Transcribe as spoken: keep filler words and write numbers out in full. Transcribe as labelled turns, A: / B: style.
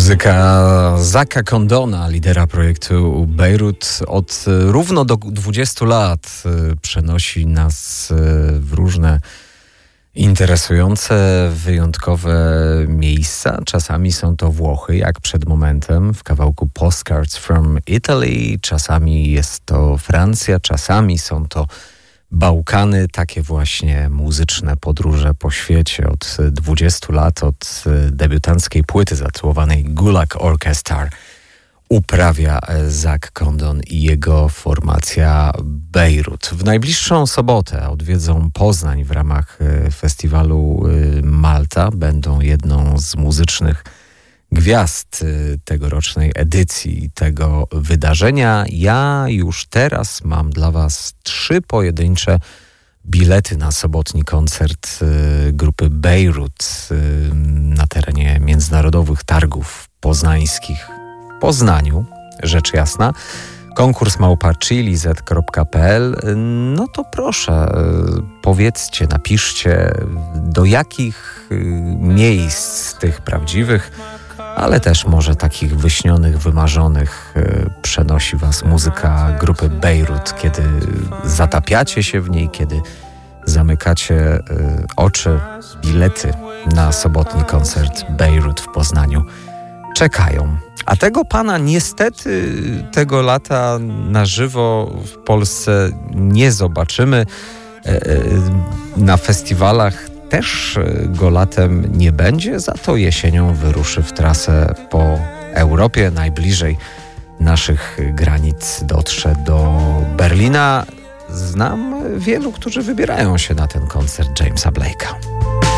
A: Muzyka Zacka Condona, lidera projektu Beirut, od równo do dwudziestu lat przenosi nas w różne interesujące, wyjątkowe miejsca. Czasami są to Włochy, jak przed momentem w kawałku Postcards from Italy. Czasami jest to Francja, czasami są to Bałkany. Takie właśnie muzyczne podróże po świecie od dwudziestu lat, od debiutanckiej płyty zatytułowanej Gulag Orchestra uprawia Zacc Condon i jego formacja Beirut. W najbliższą sobotę odwiedzą Poznań w ramach festiwalu Malta. Będą jedną z muzycznych gwiazd tegorocznej edycji tego wydarzenia. Ja już teraz mam dla Was trzy pojedyncze bilety na sobotni koncert grupy Beirut na terenie Międzynarodowych Targów Poznańskich w Poznaniu, rzecz jasna. Konkurs małpa chilizet kropka p l. No to proszę, powiedzcie, napiszcie, do jakich miejsc tych prawdziwych, ale też może takich wyśnionych, wymarzonych przenosi Was muzyka grupy Beirut, kiedy zatapiacie się w niej, kiedy zamykacie oczy. Bilety na sobotni koncert Beirut w Poznaniu czekają. A tego pana niestety tego lata na żywo w Polsce nie zobaczymy. Na festiwalach też go latem nie będzie, za to jesienią wyruszy w trasę po Europie. Najbliżej naszych granic dotrze do Berlina. Znam wielu, którzy wybierają się na ten koncert Jamesa Blake'a.